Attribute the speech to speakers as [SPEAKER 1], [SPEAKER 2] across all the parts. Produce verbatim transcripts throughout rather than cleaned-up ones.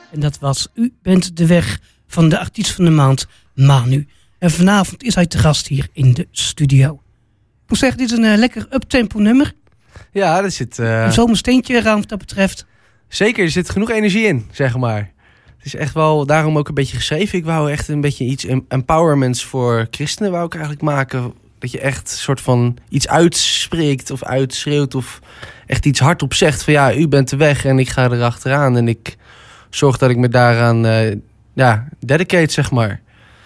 [SPEAKER 1] En dat was U bent de weg van de artiest van de maand, Manu. En vanavond is hij te gast hier in de studio. Ik moet zeggen, dit is een uh, lekker uptempo nummer.
[SPEAKER 2] Ja, er zit... Uh...
[SPEAKER 1] Een zomersteentje eraan wat dat betreft.
[SPEAKER 2] Zeker, er zit genoeg energie in, zeg maar. Het is echt wel daarom ook een beetje geschreven. Ik wou echt een beetje iets empowerments voor christenen wou ik eigenlijk maken. Dat je echt soort van iets uitspreekt of uitschreeuwt of echt iets hardop zegt van ja, u bent de weg en ik ga erachteraan. En ik zorg dat ik me daaraan uh, ja, dedicate, zeg maar.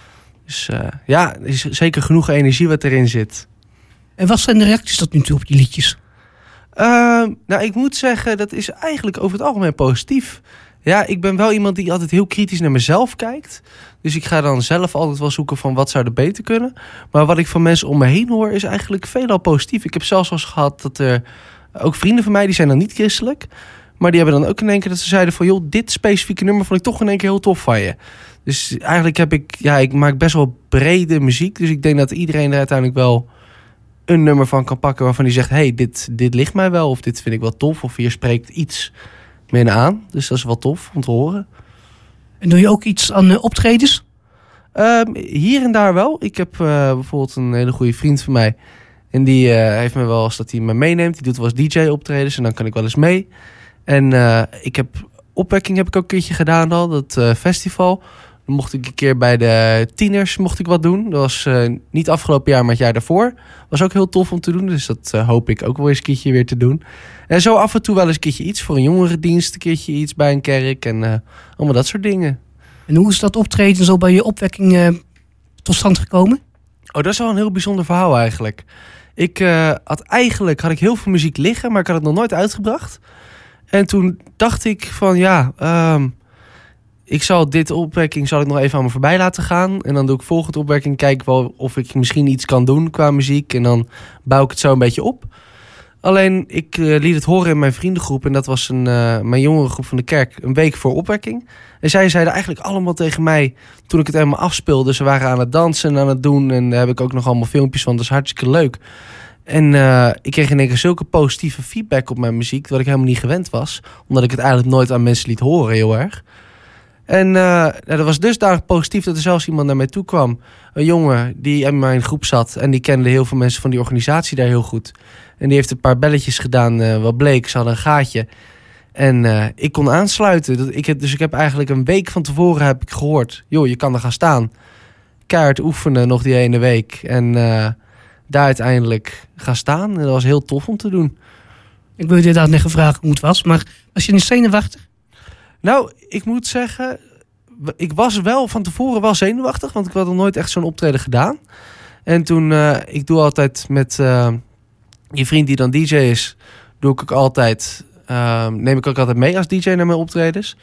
[SPEAKER 2] Dus uh, ja, er is zeker genoeg energie wat erin zit.
[SPEAKER 1] En wat zijn de reacties tot nu toe op die liedjes?
[SPEAKER 2] Uh, nou, ik moet zeggen, dat is eigenlijk over het algemeen positief. Ja, ik ben wel iemand die altijd heel kritisch naar mezelf kijkt. Dus ik ga dan zelf altijd wel zoeken van wat zou er beter kunnen. Maar wat ik van mensen om me heen hoor is eigenlijk veelal positief. Ik heb zelfs wel eens gehad dat er ook vrienden van mij, die zijn dan niet christelijk. Maar die hebben dan ook in één keer dat ze zeiden van joh, dit specifieke nummer vond ik toch in één keer heel tof van je. Dus eigenlijk heb ik, ja, ik maak best wel brede muziek. Dus ik denk dat iedereen er uiteindelijk wel een nummer van kan pakken waarvan die zegt, hey, dit, dit ligt mij wel. Of dit vind ik wel tof. Of hier spreekt iets mee aan. Dus dat is wel tof om te horen.
[SPEAKER 1] En doe je ook iets aan uh, optredens?
[SPEAKER 2] Uh, hier en daar wel. Ik heb uh, bijvoorbeeld een hele goede vriend van mij. En die uh, heeft me wel eens dat hij me meeneemt. Die doet wel eens D J-optredens en dan kan ik wel eens mee. En uh, ik heb opwekking heb ik ook een keertje gedaan al. Dat uh, festival. Dan mocht ik een keer bij de tieners mocht ik wat doen. Dat was uh, niet afgelopen jaar, maar het jaar daarvoor. Was ook heel tof om te doen. Dus dat uh, hoop ik ook wel eens een keertje weer te doen. En zo af en toe wel eens een keertje iets voor een jongerendienst. Een keertje iets bij een kerk. En uh, allemaal dat soort dingen.
[SPEAKER 1] En hoe is dat optreden zo bij je opwekking uh, tot stand gekomen?
[SPEAKER 2] Oh, dat is wel een heel bijzonder verhaal eigenlijk. Ik uh, had eigenlijk had ik heel veel muziek liggen, maar ik had het nog nooit uitgebracht. En toen dacht ik van ja, um, ik zal dit opwekking zal ik nog even aan me voorbij laten gaan. En dan doe ik volgende opwekking, kijk wel of ik misschien iets kan doen qua muziek. En dan bouw ik het zo een beetje op. Alleen, ik uh, liet het horen in mijn vriendengroep. En dat was een, uh, mijn jongerengroep van de kerk. Een week voor opwekking. En zij zeiden eigenlijk allemaal tegen mij, toen ik het helemaal afspeelde. Ze waren aan het dansen en aan het doen. En daar heb ik ook nog allemaal filmpjes van. Dat is hartstikke leuk. En uh, ik kreeg in één keer zulke positieve feedback op mijn muziek. Wat ik helemaal niet gewend was. Omdat ik het eigenlijk nooit aan mensen liet horen, heel erg. En uh, nou, dat was dusdanig positief dat er zelfs iemand naar mij toe kwam. Een jongen die in mijn groep zat. En die kende heel veel mensen van die organisatie daar heel goed. En die heeft een paar belletjes gedaan. Uh, wat bleek, ze hadden een gaatje. En uh, ik kon aansluiten. Dat, ik heb, dus ik heb eigenlijk een week van tevoren heb ik gehoord. Joh, je kan er gaan staan. Keihard oefenen nog die ene week. En uh, daar uiteindelijk gaan staan. En dat was heel tof om te doen.
[SPEAKER 1] Ik wil je inderdaad net gevraagd hoe het was. Maar was je niet zenuwachtig?
[SPEAKER 2] Nou, ik moet zeggen, ik was wel van tevoren wel zenuwachtig, want ik had nog nooit echt zo'n optreden gedaan. En toen, uh, ik doe altijd met uh, die vriend die dan D J is, doe ik ook altijd, uh, neem ik ook altijd mee als D J naar mijn optredens.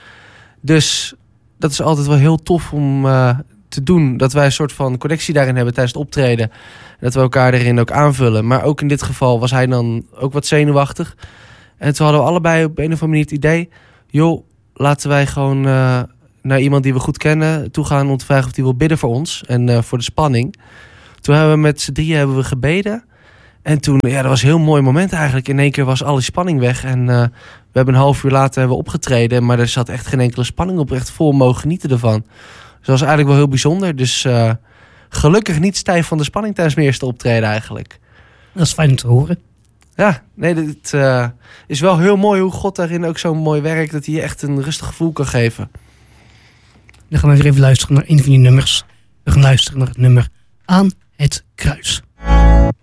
[SPEAKER 2] Dus dat is altijd wel heel tof om uh, te doen, dat wij een soort van connectie daarin hebben tijdens het optreden. Dat we elkaar erin ook aanvullen. Maar ook in dit geval was hij dan ook wat zenuwachtig. En toen hadden we allebei op een of andere manier het idee, joh, laten wij gewoon uh, naar iemand die we goed kennen toe gaan om te vragen of die wil bidden voor ons en uh, voor de spanning. Toen hebben we met z'n drieën hebben we gebeden. En toen, ja, dat was een heel mooi moment eigenlijk. In één keer was alle spanning weg. En uh, we hebben een half uur later hebben we opgetreden. Maar er zat echt geen enkele spanning op. Echt vol mogen genieten ervan. Dus dat was eigenlijk wel heel bijzonder. Dus uh, gelukkig niet stijf van de spanning tijdens mijn eerste optreden eigenlijk.
[SPEAKER 1] Dat is fijn om te horen.
[SPEAKER 2] Ja, nee, het uh, is wel heel mooi hoe God daarin ook zo mooi werkt. Dat hij je echt een rustig gevoel kan geven.
[SPEAKER 1] Dan gaan we weer even luisteren naar een van die nummers. We gaan luisteren naar het nummer Aan het Kruis.